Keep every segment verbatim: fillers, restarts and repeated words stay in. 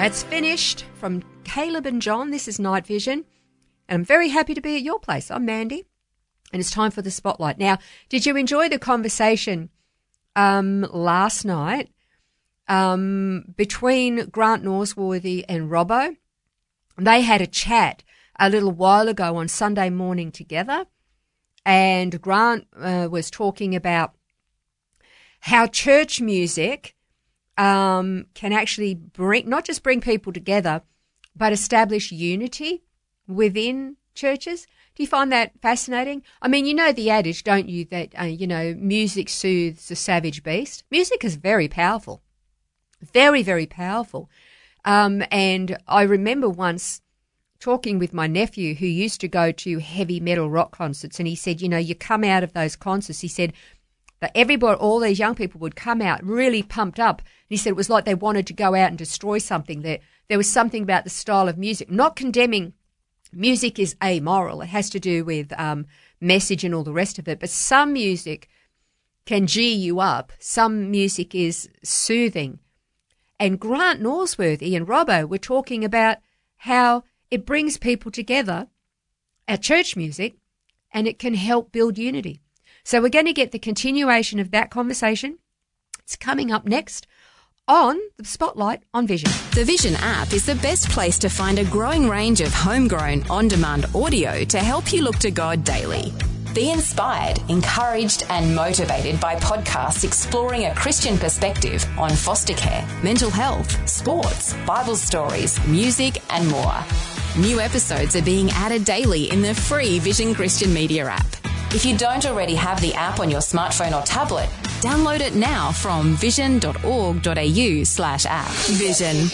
That's finished from Caleb and John. This is Night Vision, and I'm very happy to be at your place. I'm Mandy, and it's time for the Spotlight. Now, did you enjoy the conversation um, last night um, between Grant Norsworthy and Robbo? They had a chat a little while ago on Sunday morning together, and Grant uh, was talking about how church music um, can actually bring, not just bring people together, but establish unity within churches. Do you find that fascinating? I mean, you know the adage, don't you, that, uh, you know, music soothes the savage beast. Music is very powerful, very, very powerful. Um, and I remember once talking with my nephew who used to go to heavy metal rock concerts, and he said, you know, you come out of those concerts, he said, that everybody, all these young people would come out really pumped up. And he said it was like they wanted to go out and destroy something. There, there was something about the style of music, not condemning music is amoral. It has to do with um, message and all the rest of it. But some music can G you up. Some music is soothing. And Grant Norsworthy and Robbo were talking about how it brings people together at church music and it can help build unity. So we're going to get the continuation of that conversation. It's coming up next on the Spotlight on Vision. The Vision app is the best place to find a growing range of homegrown, on-demand audio to help you look to God daily. Be inspired, encouraged and motivated by podcasts exploring a Christian perspective on foster care, mental health, sports, Bible stories, music and more. New episodes are being added daily in the free Vision Christian Media app. If you don't already have the app on your smartphone or tablet, download it now from vision.org.au slash app. Vision.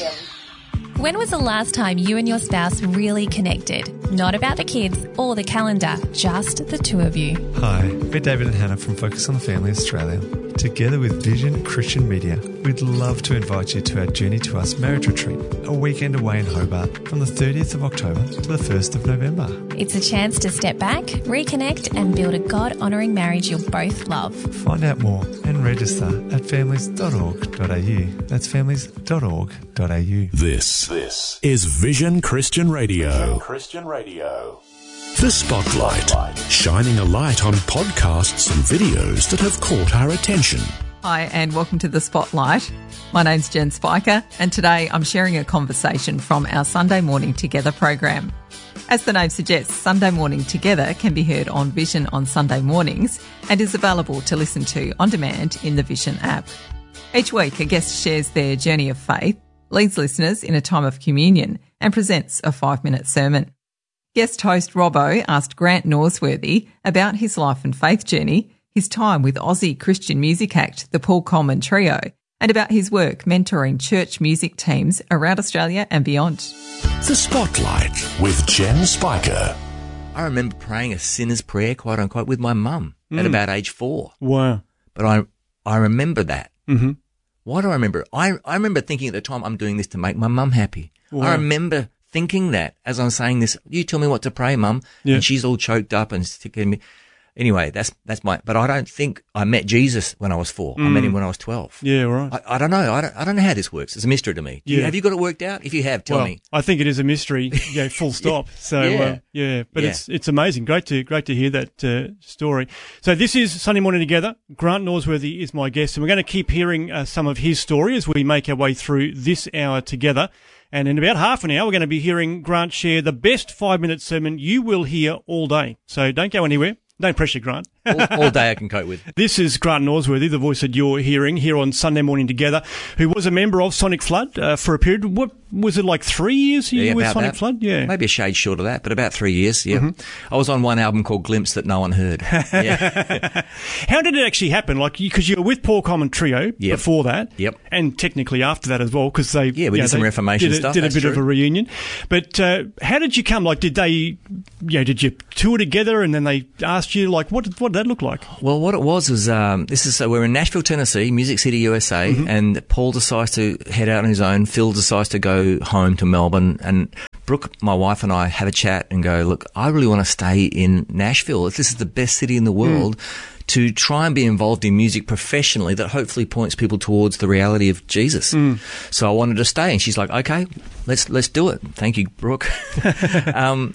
When was the last time you and your spouse really connected? Not about the kids or the calendar, just the two of you. Hi, we're David and Hannah from Focus on the Family Australia. Together with Vision Christian Media, we'd love to invite you to our Journey to Us marriage retreat, a weekend away in Hobart from the thirtieth of October to the first of November. It's a chance to step back, reconnect and build a God-honouring marriage you'll both love. Find out more and register at families dot org dot a u. That's families dot org dot a u. This, this is Vision Christian Radio. Vision Christian Radio. The Spotlight, shining a light on podcasts and videos that have caught our attention. Hi and welcome to The Spotlight. My name's Jen Spiker and today I'm sharing a conversation from our Sunday Morning Together program. As the name suggests, Sunday Morning Together can be heard on Vision on Sunday mornings and is available to listen to on demand in the Vision app. Each week a guest shares their journey of faith, leads listeners in a time of communion and presents a five-minute sermon. Guest host Robbo asked Grant Norsworthy about his life and faith journey, his time with Aussie Christian music act, the Paul Coleman Trio, and about his work mentoring church music teams around Australia and beyond. The Spotlight with Jen Spiker. I remember praying a sinner's prayer, quote unquote, with my mum mm. at about age four. Wow. But I I remember that. Mm-hmm. Why do I remember it? I, I remember thinking at the time, I'm doing this to make my mum happy. Wow. I remember thinking that as I'm saying this, you tell me what to pray, Mum. Yeah. And she's all choked up and sticking me. Anyway, that's that's my. But I don't think I met Jesus when I was four. Mm. I met him when I was twelve. Yeah, right. I, I don't know. I don't. I don't know how this works. It's a mystery to me. Do yeah. you, have you got it worked out? If you have, tell well, me. I think it is a mystery. Yeah, full stop. yeah. So yeah, uh, yeah. but yeah. it's it's amazing. Great to great to hear that uh, story. So this is Sunday Morning Together. Grant Norsworthy is my guest, and we're going to keep hearing uh, some of his story as we make our way through this hour together. And in about half an hour, we're going to be hearing Grant share the best five-minute sermon you will hear all day. So don't go anywhere. Don't pressure, Grant. all, all day I can cope with. This is Grant Norsworthy, the voice that you're hearing here on Sunday Morning Together, who was a member of Sonic Flood uh, for a period. What was it, like three years you yeah, were with Sonic that. Flood? Yeah, maybe a shade short of that, but about three years. Yeah, mm-hmm. I was on one album called Glimpse that no one heard. Yeah. How did it actually happen? Like, because you, you were with Paul Coleman Trio yep. before that, yep, and technically after that as well, because they yeah we did know, some Reformation did a, stuff. Did a bit true. of a reunion. But uh, how did you come? Like, did they, you know, did you tour together and then they asked you, like, what did, what did that look like? Well, what it was was um, this is so we're in Nashville, Tennessee, Music City, U S A, mm-hmm. and Paul decides to head out on his own. Phil decides to go home to Melbourne, and Brooke, my wife, and I have a chat and go, look, I really want to stay in Nashville. If this is the best city in the world, mm. to try and be involved in music professionally that hopefully points people towards the reality of Jesus. Mm. So I wanted to stay, and she's like, okay, let's let's do it. Thank you, Brooke. um,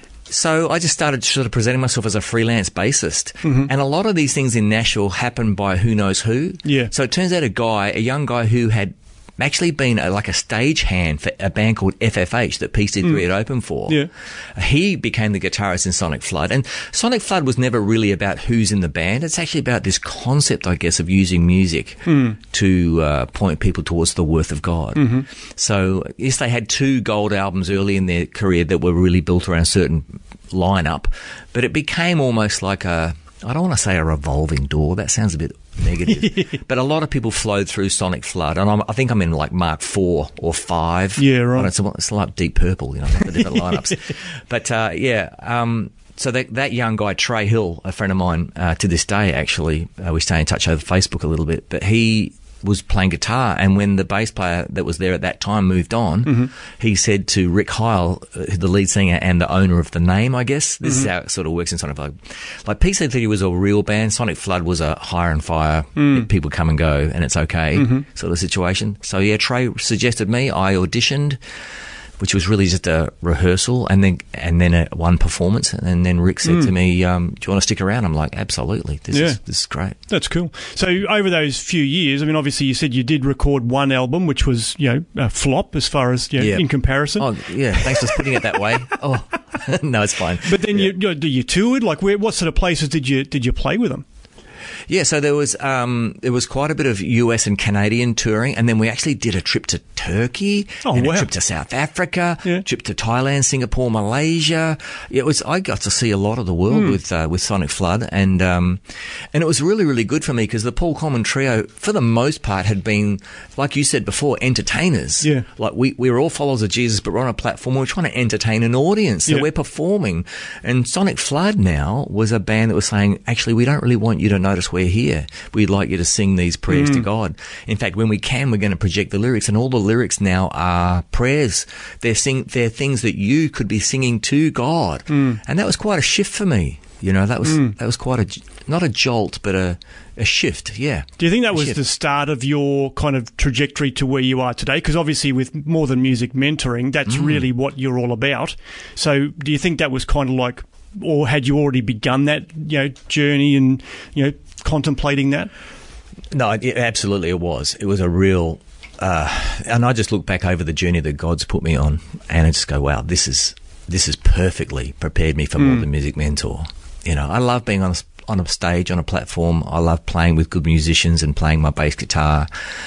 so I just started sort of presenting myself as a freelance bassist. Mm-hmm. And a lot of these things in Nashville happen by who knows who. Yeah. So it turns out a guy, a young guy who had actually been a, like a stagehand for a band called F F H that P C three mm. had opened for. Yeah. He became the guitarist in Sonic Flood. And Sonic Flood was never really about who's in the band. It's actually about this concept, I guess, of using music mm. to uh, point people towards the worth of God. Mm-hmm. So, yes, they had two gold albums early in their career that were really built around a certain lineup, but it became almost like a, I don't want to say a revolving door. That sounds a bit negative. But a lot of people flowed through Sonic Flood, and I'm, I think I'm in like Mark four or five. Yeah, right. It's, it's like Deep Purple, you know, the different lineups. But uh, yeah, um, so that that young guy Trey Hill, a friend of mine, uh, to this day actually, uh, we stay in touch over Facebook a little bit. But he was playing guitar, and when the bass player that was there at that time moved on, mm-hmm. he said to Rick Heil, uh, the lead singer and the owner of the name, I guess, this mm-hmm. is how it sort of works in Sonic Flood. Like P C three was a real band, Sonic Flood was a hire and fire, mm. people come and go and it's okay mm-hmm. sort of situation. So yeah, Trey suggested me, I auditioned, which was really just a rehearsal and then and then a, one performance. And then Rick said mm. to me, um, do you want to stick around? I'm like, absolutely. This, yeah. is, this is great. That's cool. So over those few years, I mean, obviously you said you did record one album, which was, you know, a flop as far as, you know, yeah. in comparison. Oh, yeah. Thanks for putting it that way. Oh, no, it's fine. But then yeah. you, you, you toured? Like, where, what sort of places did you did you play with them? Yeah, so there was um, there was quite a bit of U S and Canadian touring, and then we actually did a trip to Turkey, oh, and wow. a trip to South Africa, yeah. trip to Thailand, Singapore, Malaysia. It was I got to see a lot of the world mm. with uh, with Sonic Flood, and um, and it was really really good for me because the Paul Coleman Trio, for the most part, had been, like you said before, entertainers. Yeah, like we we were all followers of Jesus, but we're on a platform. We're trying to entertain an audience, so yeah. we're performing. And Sonic Flood now was a band that was saying, actually, we don't really want you to notice we're here. We'd like you to sing these prayers mm. to God. In fact, when we can, we're going to project the lyrics, and all the lyrics now are prayers. They're sing, they're things that you could be singing to God, mm. and that was quite a shift for me. You know, that was mm. that was quite a not a jolt, but a a shift. Yeah. Do you think that a was shift. the start of your kind of trajectory to where you are today? Because obviously, with More Than Music mentoring, that's mm. really what you're all about. So, do you think that was kind of like, or had you already begun that, you know, journey and, you know, contemplating that? No, it, absolutely it was. It was a real, uh, and I just look back over the journey that God's put me on, and I just go, wow, this is this has perfectly prepared me for mm. More Than Music Mentor. You know, I love being on a, on a stage, on a platform. I love playing with good musicians and playing my bass guitar.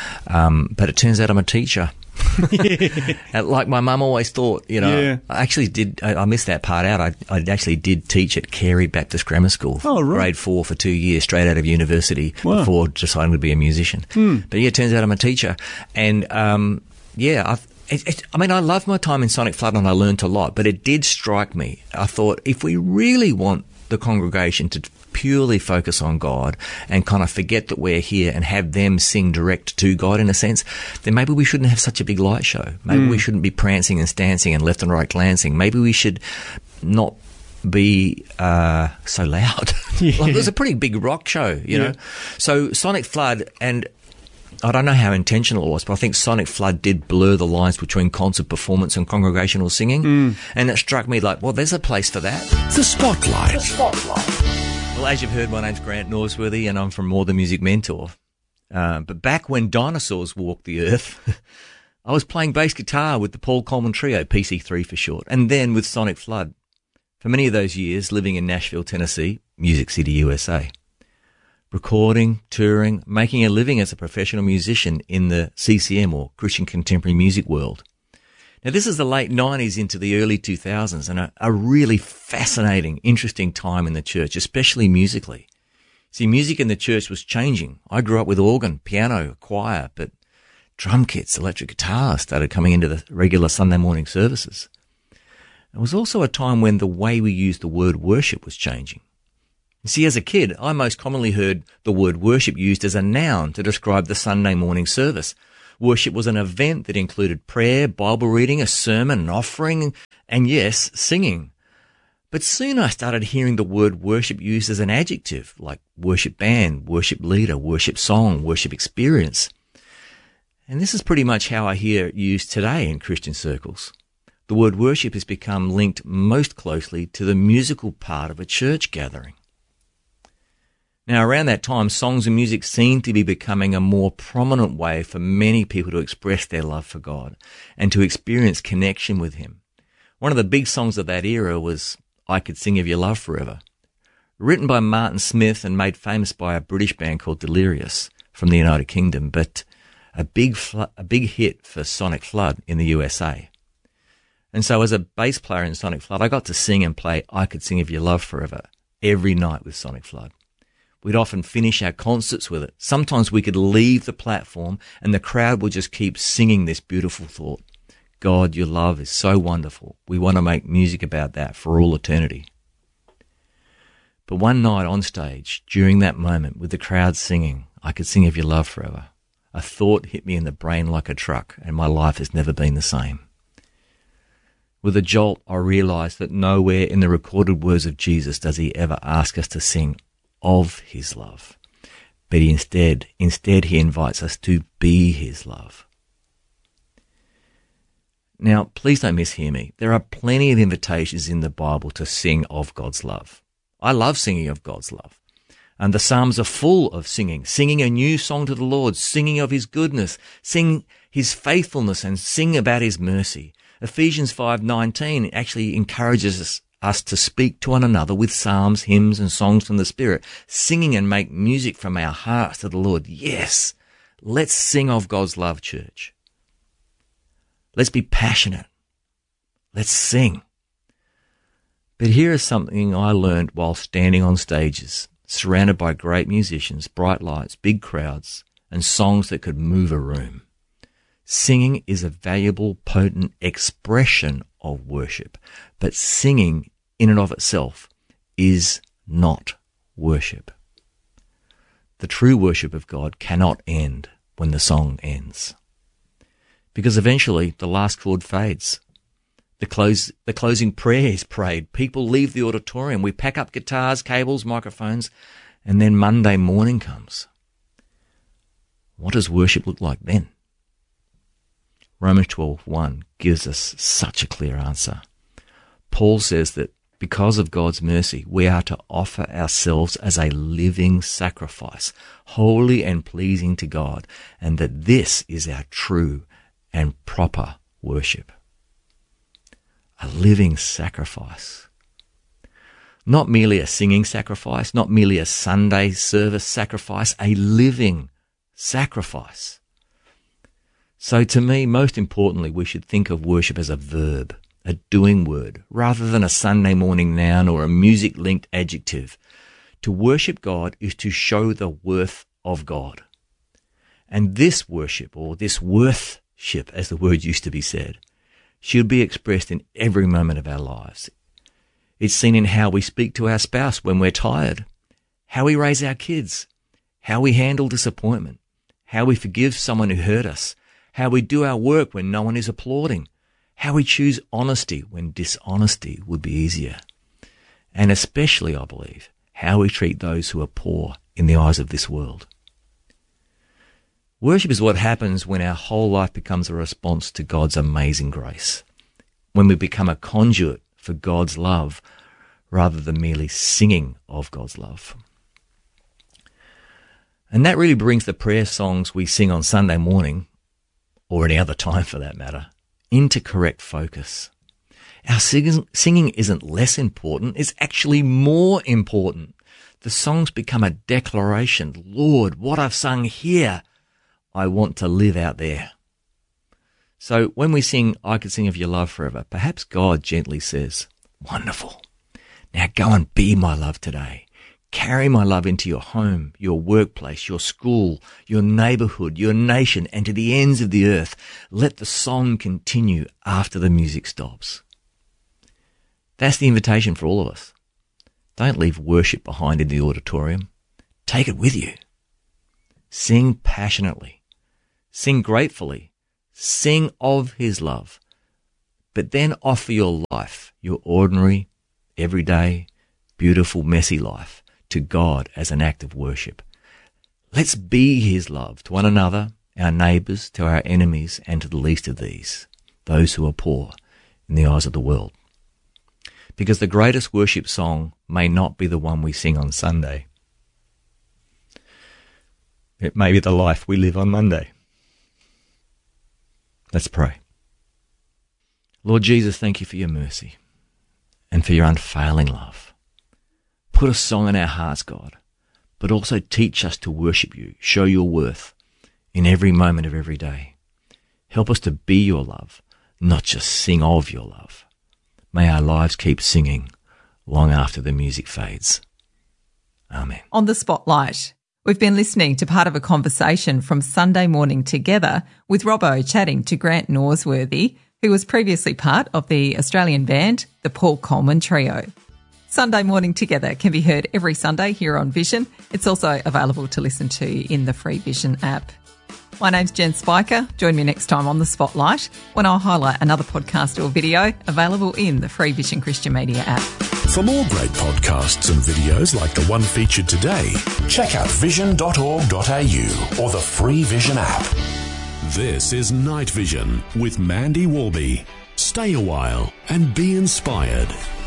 Um, but it turns out I'm a teacher. Like my mum always thought, you know. Yeah. I actually did, I, I missed that part out. I, I actually did teach at Carey Baptist Grammar School. Oh, right. Grade four for two years, straight out of university, wow. before deciding to be a musician. Mm. But yeah, it turns out I'm a teacher. And, um, yeah, I've, It, it, I mean, I loved my time in Sonic Flood and I learnt a lot, but it did strike me. I thought, if we really want the congregation to purely focus on God and kind of forget that we're here and have them sing direct to God in a sense, then maybe we shouldn't have such a big light show. Maybe mm. we shouldn't be prancing and stancing and left and right glancing. Maybe we should not be uh, so loud. Yeah. Like, it was a pretty big rock show, you yeah. know. So Sonic Flood, and I don't know how intentional it was, but I think Sonic Flood did blur the lines between concert performance and congregational singing. Mm. And it struck me like, well, there's a place for that. The Spotlight. The Spotlight. Well, as you've heard, my name's Grant Norsworthy and I'm from More Than Music Mentor. Uh, but back when dinosaurs walked the earth, I was playing bass guitar with the Paul Coleman Trio, P C three for short, and then with Sonic Flood. For many of those years, living in Nashville, Tennessee, Music City, U S A. Recording, touring, making a living as a professional musician in the C C M or Christian Contemporary Music world. Now, this is the late nineties into the early two thousands and a, a really fascinating, interesting time in the church, especially musically. See, music in the church was changing. I grew up with organ, piano, choir, but drum kits, electric guitars started coming into the regular Sunday morning services. It was also a time when the way we used the word worship was changing. You see, as a kid, I most commonly heard the word worship used as a noun to describe the Sunday morning service. Worship was an event that included prayer, Bible reading, a sermon, an offering, and yes, singing. But soon I started hearing the word worship used as an adjective, like worship band, worship leader, worship song, worship experience. And this is pretty much how I hear it used today in Christian circles. The word worship has become linked most closely to the musical part of a church gathering. Now, around that time, songs and music seemed to be becoming a more prominent way for many people to express their love for God and to experience connection with Him. One of the big songs of that era was I Could Sing of Your Love Forever, written by Martin Smith and made famous by a British band called Delirious from the United Kingdom, but a big fl- a big hit for Sonic Flood in the U S A. And so as a bass player in Sonic Flood, I got to sing and play I Could Sing of Your Love Forever every night with Sonic Flood. We'd often finish our concerts with it. Sometimes we could leave the platform and the crowd would just keep singing this beautiful thought. God, your love is so wonderful. We want to make music about that for all eternity. But one night on stage, during that moment, with the crowd singing, I Could Sing of Your Love Forever, a thought hit me in the brain like a truck, and my life has never been the same. With a jolt, I realised that nowhere in the recorded words of Jesus does he ever ask us to sing of his love, but he instead, instead he invites us to be his love. Now, please don't mishear me. There are plenty of invitations in the Bible to sing of God's love. I love singing of God's love. And the Psalms are full of singing, singing a new song to the Lord, singing of his goodness, sing his faithfulness and sing about his mercy. Ephesians five nineteen actually encourages us us to speak to one another with psalms, hymns, and songs from the Spirit, singing and make music from our hearts to the Lord. Yes, let's sing of God's love, church. Let's be passionate. Let's sing. But here is something I learned while standing on stages, surrounded by great musicians, bright lights, big crowds, and songs that could move a room. Singing is a valuable, potent expression of worship, but singing in and of itself is not worship. The true worship of God cannot end when the song ends, because eventually the last chord fades. The close, the closing prayer is prayed. People leave the auditorium. We pack up guitars, cables, microphones, and then Monday morning comes. What does worship look like then? Romans twelve one gives us such a clear answer. Paul says that because of God's mercy, we are to offer ourselves as a living sacrifice, holy and pleasing to God, and that this is our true and proper worship. A living sacrifice. Not merely a singing sacrifice, not merely a Sunday service sacrifice, a living sacrifice. So to me, most importantly, we should think of worship as a verb, a doing word, rather than a Sunday morning noun or a music-linked adjective. To worship God is to show the worth of God. And this worship, or this worthship, as the word used to be said, should be expressed in every moment of our lives. It's seen in how we speak to our spouse when we're tired, how we raise our kids, how we handle disappointment, how we forgive someone who hurt us, how we do our work when no one is applauding, how we choose honesty when dishonesty would be easier, and especially, I believe, how we treat those who are poor in the eyes of this world. Worship is what happens when our whole life becomes a response to God's amazing grace, when we become a conduit for God's love rather than merely singing of God's love. And that really brings the prayer songs we sing on Sunday morning, or any other time for that matter, into correct focus. Our sing- singing isn't less important, it's actually more important. The songs become a declaration. Lord, what I've sung here, I want to live out there. So when we sing, I Could Sing of Your Love Forever, perhaps God gently says, wonderful. Now go and be my love today. Carry my love into your home, your workplace, your school, your neighborhood, your nation, and to the ends of the earth. Let the song continue after the music stops. That's the invitation for all of us. Don't leave worship behind in the auditorium. Take it with you. Sing passionately. Sing gratefully. Sing of his love. But then offer your life, your ordinary, everyday, beautiful, messy life to God as an act of worship. Let's be his love to one another, our neighbours, to our enemies, and to the least of these, those who are poor in the eyes of the world. Because the greatest worship song may not be the one we sing on Sunday. It may be the life we live on Monday. Let's pray. Lord Jesus, thank you for your mercy and for your unfailing love. Put a song in our hearts, God, but also teach us to worship you, show your worth in every moment of every day. Help us to be your love, not just sing of your love. May our lives keep singing long after the music fades. Amen. On the Spotlight, we've been listening to part of a conversation from Sunday Morning Together with Robbo chatting to Grant Norsworthy, who was previously part of the Australian band, the Paul Coleman Trio. Sunday Morning Together can be heard every Sunday here on Vision. It's also available to listen to in the free Vision app. My name's Jen Spiker. Join me next time on The Spotlight when I'll highlight another podcast or video available in the free Vision Christian Media app. For more great podcasts and videos like the one featured today, check out vision dot org dot a u or the free Vision app. This is Night Vision with Mandy Warby. Stay a while and be inspired.